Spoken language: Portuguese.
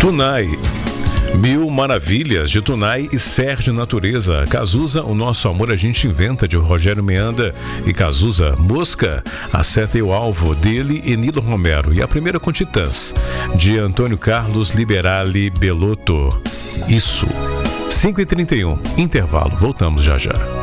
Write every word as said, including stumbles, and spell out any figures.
Tunai. Mil Maravilhas, de Tunai e Sérgio Natureza. Cazuza, O Nosso Amor a Gente Inventa, de Rogério Meanda e Cazuza. Mosca, Acerta o Alvo, dele e Nilo Romero. E a primeira com Titãs, de Antônio Carlos Liberali Belotto. Isso. cinco e trinta e um, intervalo. Voltamos já já.